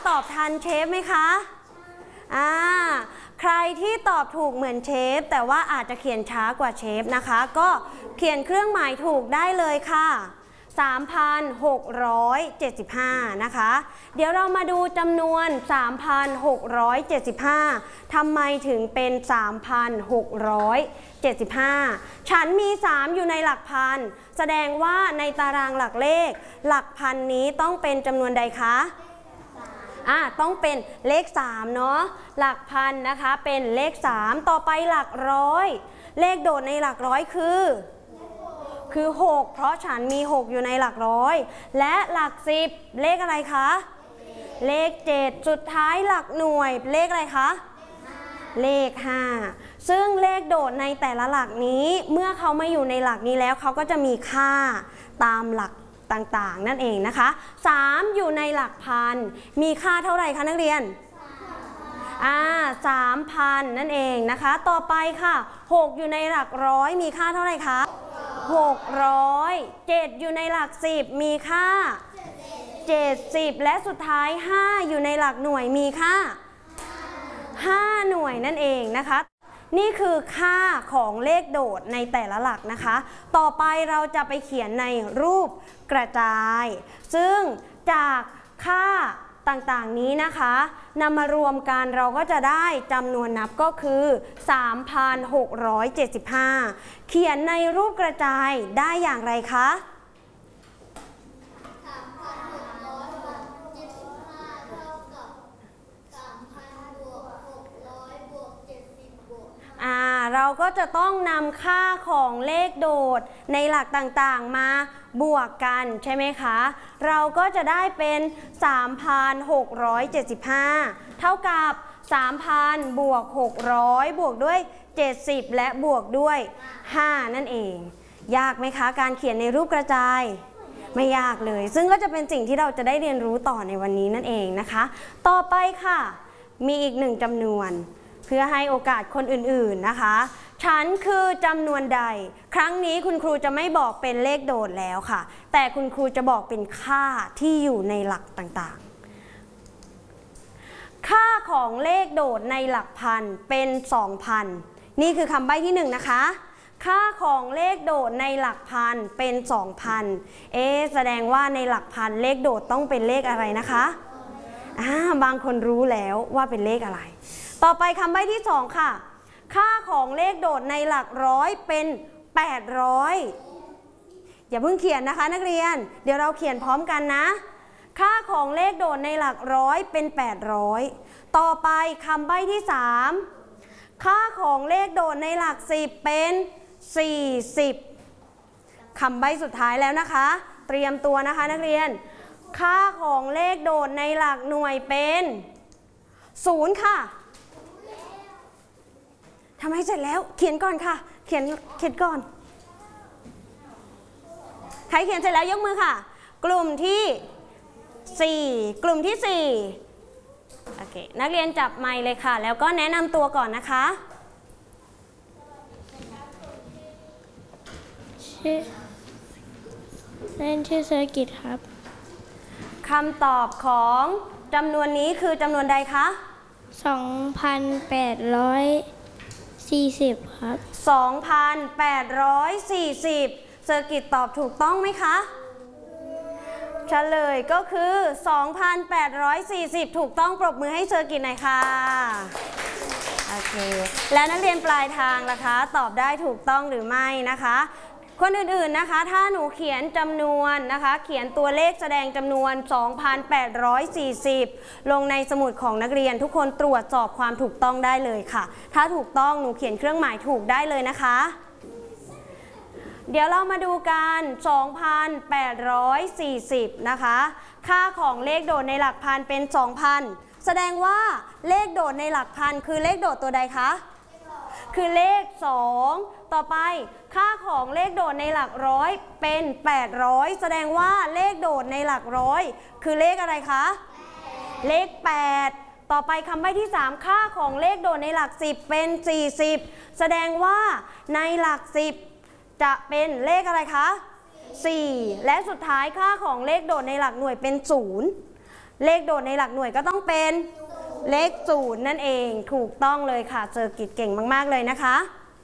ตอบทันเชฟไหมคะใครที่ตอบถูกเหมือนเชฟแต่ว่าอาจจะเขียนช้ากว่าเชฟนะคะก็เขียนเครื่องหมายถูกได้เลยค่ะ 3,675 นะคะเดี๋ยวเรามาดูจำนวน 3,675 ทำไมถึงเป็น 3,675 ฉันมี 3 อยู่ในหลักพันแสดงว่าในตารางหลักเลขหลักพันนี้ต้องเป็นจำนวนใดคะต้องเป็นเลข3เนาะหลักพันนะคะเป็นเลข3ต่อไปหลักร้อยเลขโดดในหลักร้อยคือ6เพราะฉันมี6อยู่ในหลักร้อยและหลัก10เลขอะไรคะเลข7สุดท้ายหลักหน่วยเลขอะไรคะเลข5ซึ่งเลขโดดในแต่ละหลักนี้เมื่อเขามาอยู่ในหลักนี้แล้วเขาก็จะมีค่าตามหลักต่างๆนั่นเองนะคะ3อยู่ในหลักพันมีค่าเท่าไหร่คะนักเรียน3,000 นั่นเองนะคะต่อไปค่ะ6อยู่ในหลักร้อยมีค่าเท่าไหร่คะ600 7อยู่ในหลัก10มีค่า70และสุดท้าย5อยู่ในหลักหน่วยมีค่า5หน่วยนั่นเองนะคะนี่คือค่าของเลขโดดในแต่ละหลักนะคะต่อไปเราจะไปเขียนในรูปกระจายซึ่งจากค่าต่างๆนี้นะคะนำมารวมกันเราก็จะได้จำนวนนับก็คือ 3,675 เขียนในรูปกระจายได้อย่างไรคะเราก็จะต้องนำค่าของเลขโดดในหลักต่างๆมาบวกกันใช่ไหมคะเราก็จะได้เป็น 3,675 เท่ากับ 3,000 บวก 600 บวกด้วย 70 และบวกด้วย 5 นั่นเองยากไหมคะการเขียนในรูปกระจายไม่ยากเลยซึ่งก็จะเป็นสิ่งที่เราจะได้เรียนรู้ต่อในวันนี้นั่นเองนะคะต่อไปค่ะมีอีกหนึ่งจำนวนเพื่อให้โอกาสคนอื่นๆนะคะฉันคือจำนวนใดครั้งนี้คุณครูจะไม่บอกเป็นเลขโดดแล้วค่ะแต่คุณครูจะบอกเป็นค่าที่อยู่ในหลักต่างๆค่าของเลขโดดในหลักพันเป็น 2,000 นี่คือคำใบ้ที่1นะคะค่าของเลขโดดในหลักพันเป็น 2,000 แสดงว่าในหลักพันเลขโดดต้องเป็นเลขอะไรนะคะบางคนรู้แล้วว่าเป็นเลขอะไรต่อไปคำใบ้ที่2ค่ะค่าของเลขโดดในหลักร้อยเป็น 800อย่าเพิ่งเขียนนะคะนักเรียนเดี๋ยวเราเขียนพร้อมกันนะค่าของเลขโดดในหลักร้อยเป็น 800ต่อไปคำใบ้ที่3ค่าของเลขโดดในหลัก10เป็น 40คำใบ้สุดท้ายแล้วนะคะเตรียมตัวนะคะนักเรียนค่าของเลขโดดในหลักหน่วยเป็น0ค่ะทำให้เสร็จแล้วเขียนก่อนค่ะเขียนก่อนใครเขียนเสร็จแล้วยกมือค่ะกลุ่มที่4กลุ่มที่4โอเคนักเรียนจับไมค์เลยค่ะแล้วก็แนะนำตัวก่อนนะคะชื่อเซอร์กิตครับคำตอบของจำนวนนี้คือจำนวนใดคะ 2,840ครับ 2,840เซอร์กิตตอบถูกต้องไหมคะเฉลยก็คือ 2,840 ถูกต้องปรบมือให้เซอร์กิตหน่อยค่ะโอเคและนักเรียนปลายทางล่ะคะตอบได้ถูกต้องหรือไม่นะคะคนอื่นๆนะคะถ้าหนูเขียนจำนวนนะคะเขียนตัวเลขแสดงจำนวน 2,840 ลงในสมุดของนักเรียนทุกคนตรวจสอบความถูกต้องได้เลยค่ะถ้าถูกต้องหนูเขียนเครื่องหมายถูกได้เลยนะคะเดี๋ยวเรามาดูกัน 2,840 นะคะค่าของเลขโดดในหลักพันเป็น 2,000 แสดงว่าเลขโดดในหลักพันคือเลขโดดตัวใดคะคือเลข2ต่อไปค่าของเลขโดดในหลักร้อยเป็น 800 แสดงว่าเลขโดดในหลักร้อยคือเลขอะไรคะเลข8ต่อไปคำใบ้ที่3ค่าของเลขโดดในหลัก10เป็น40แสดงว่าในหลัก10จะเป็นเลขอะไรคะ4และสุดท้ายค่าของเลขโดดในหลักหน่วยเป็น0 เลขโดดในหลักหน่วยก็ต้องเป็นเลข0นั่นเองถูกต้องเลยค่ะเซอร์กิตเก่งมากๆเลยนะคะ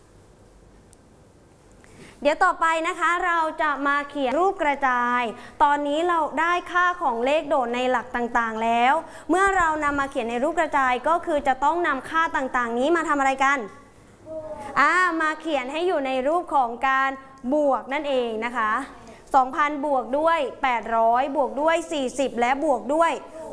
เดี๋ยวต่อไปนะคะเราจะมาเขียนรูปกระจายตอนนี้เราได้ค่าของเลขโดดในหลักต่างๆแล้วเมื่อเรานำมาเขียนในรูปกระจายก็คือจะต้องนำค่าต่างๆนี้มาทำอะไรกันมาเขียนให้อยู่ในรูปของการบวกนั่นเองนะคะ 2,000 บวกด้วย800บวกด้วย40และบวกด้วย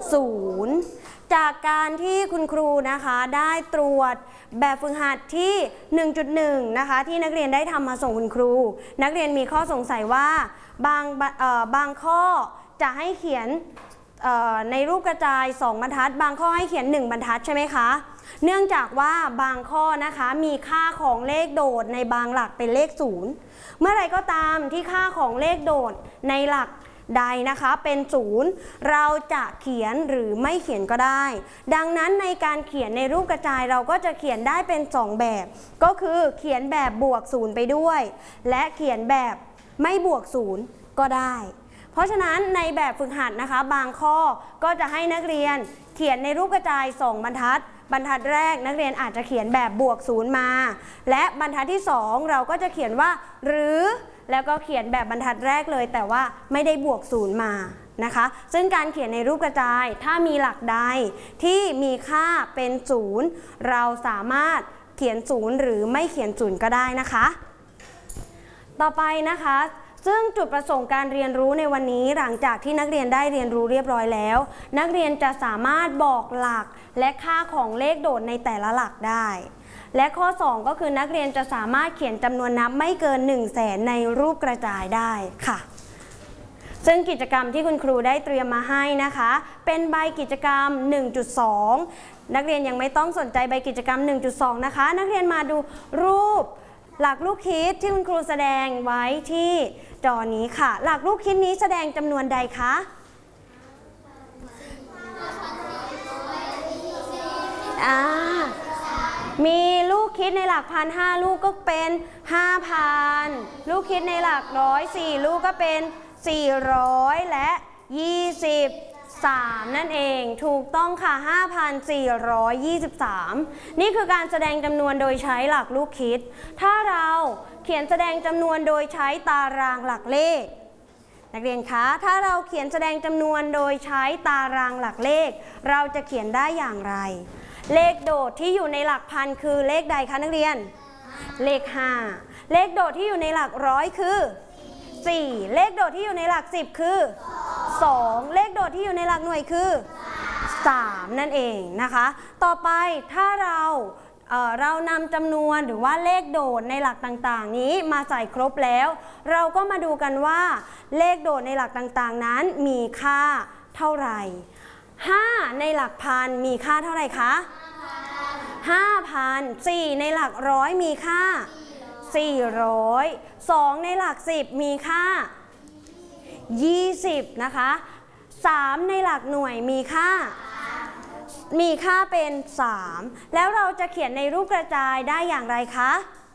0จากการที่คุณครูนะคะได้ตรวจแบบฝึกหัดที่ 1.1 นะคะที่นักเรียนได้ทำมาส่งคุณครูนักเรียนมีข้อสงสัยว่าบางข้อจะให้เขียนในรูปกระจาย2บรรทัดบางข้อให้เขียน1บรรทัดใช่ไหมคะเนื่องจากว่าบางข้อนะคะมีค่าของเลขโดดในบางหลักเป็นเลข0เมื่อไรก็ตามที่ค่าของเลขโดดในหลักใดนะคะเป็น0เราจะเขียนหรือไม่เขียนก็ได้ดังนั้นในการเขียนในรูปกระจายเราก็จะเขียนได้เป็น2แบบก็คือเขียนแบบบวก0ไปด้วยและเขียนแบบไม่บวก0ก็ได้เพราะฉะนั้นในแบบฝึกหัดนะคะบางข้อก็จะให้นักเรียนเขียนในรูปกระจาย2บรรทัดแรกนักเรียนอาจจะเขียนแบบบวก0มาและบรรทัดที่2เราก็จะเขียนว่าหรือแล้วก็เขียนแบบบรรทัดแรกเลยแต่ว่าไม่ได้บวก0มานะคะซึ่งการเขียนในรูปกระจายถ้ามีหลักใดที่มีค่าเป็น0เราสามารถเขียน0หรือไม่เขียน0ก็ได้นะคะต่อไปนะคะซึ่งจุดประสงค์การเรียนรู้ในวันนี้หลังจากที่นักเรียนได้เรียนรู้เรียบร้อยแล้วนักเรียนจะสามารถบอกหลักและค่าของเลขโดดในแต่ละหลักได้และข้อ2ก็คือนักเรียนจะสามารถเขียนจำนวนนับไม่เกิน100,000ในรูปกระจายได้ค่ะซึ่งกิจกรรมที่คุณครูได้เตรียมมาให้นะคะเป็นใบกิจกรรม 1.2 นักเรียนยังไม่ต้องสนใจใบกิจกรรม 1.2 นะคะนักเรียนมาดูรูปหลักลูกคิดที่คุณครูแสดงไว้ที่จอนี้ค่ะหลักลูกคิดนี้แสดงจำนวนใดคะมีลูกคิดในหลักพัน5ลูกก็เป็น 5,000 ลูกคิดในหลักร้อย4ลูกก็เป็น400และ23นั่นเองถูกต้องค่ะ 5,423 นี่คือการแสดงจำนวนโดยใช้หลักลูกคิดถ้าเราเขียนแสดงจำนวนโดยใช้ตารางหลักเลขนักเรียนคะถ้าเราเขียนแสดงจำนวนโดยใช้ตารางหลักเลขเราจะเขียนได้อย่างไรเลขโดดที่อยู่ในหลักพันคือเลขใดคะนักเรียนเลข5เลขโดดที่อยู่ในหลักร้อยคือ4เลขโดดที่อยู่ในหลัก10คือ2เลขโดดที่อยู่ในหลักหน่วยคือ3นั่นเองนะคะต่อไปถ้าเรานำจำนวนหรือว่าเลขโดดในหลักต่างๆนี้มาใส่ครบแล้วเราก็มาดูกันว่าเลขโดดในหลักต่างๆนั้นมีค่าเท่าไหร่5ในหลักพันมีค่าเท่าไหร่คะ 5,000 4ในหลักร้อยมีค่า400 2ในหลัก10มีค่า20นะคะ3ในหลักหน่วยมีค่าเป็น3แล้วเราจะเขียนในรูปกระจายได้อย่างไรคะ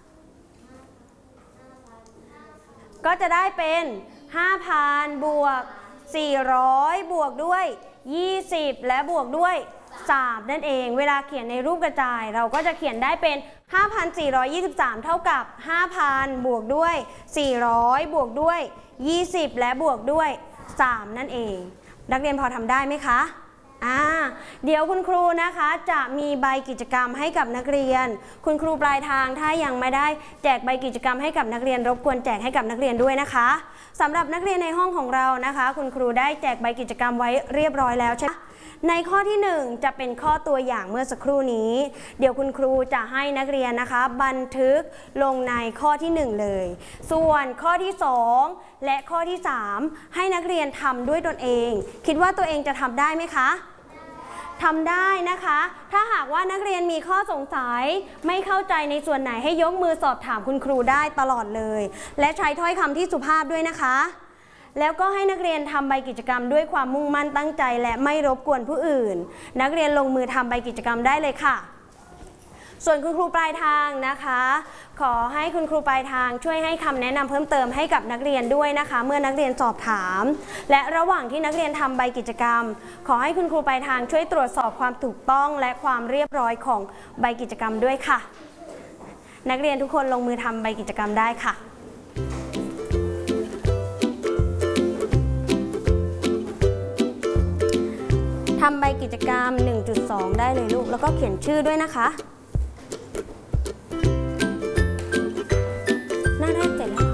ก็จะได้เป็น 5,000 บวก400บวกด้วย20และบวกด้วย3นั่นเองเวลาเขียนในรูปกระจายเราก็จะเขียนได้เป็น 5,423 เท่ากับ 5,000 บวกด้วย400บวกด้วย20และบวกด้วย3นั่นเองนักเรียนพอทำได้ไหมคะเดี๋ยวคุณครูนะคะจะมีใบกิจกรรมให้กับนักเรียนคุณครูปลายทางถ้ายังไม่ได้แจกใบกิจกรรมให้กับนักเรียนรบกวนแจกให้กับนักเรียนด้วยนะคะสำหรับนักเรียนในห้องของเรานะคะคุณครูได้แจกใบกิจกรรมไว้เรียบร้อยแล้วใช่ไหมในข้อที่1จะเป็นข้อตัวอย่างเมื่อสักครู่นี้เดี๋ยวคุณครูจะให้นักเรียนนะคะบันทึกลงในข้อที่1เลยส่วนข้อที่2และข้อที่3ให้นักเรียนทำด้วยตนเองคิดว่าตัวเองจะทำได้ไหมคะทำได้นะคะถ้าหากว่านักเรียนมีข้อสงสัยไม่เข้าใจในส่วนไหนให้ยกมือสอบถามคุณครูได้ตลอดเลยและใช้ถ้อยคำที่สุภาพด้วยนะคะแล้วก็ให้นักเรียนทำใบกิจกรรมด้วยความมุ่งมั่นตั้งใจและไม่รบกวนผู้อื่นนักเรียนลงมือทำใบกิจกรรมได้เลยค่ะส่วนคุณครูปลายทางนะคะ ขอให้คุณครูปลายทางช่วยให้คำแนะนำเพิ่มเติมให้กับนักเรียนด้วยนะคะ เมื่อนักเรียนสอบถาม และระหว่างที่นักเรียนทำใบกิจกรรม ขอให้คุณครูปลายทางช่วยตรวจสอบความถูกต้องและความเรียบร้อยของใบกิจกรรมด้วยค่ะ นักเรียนทุกคนลงมือทำใบกิจกรรมได้ค่ะทำใบกิจกรรม 1.2 ได้เลยลูกแล้วก็เขียนชื่อด้วยนะคะหน้าแรกเสร็จแล้ว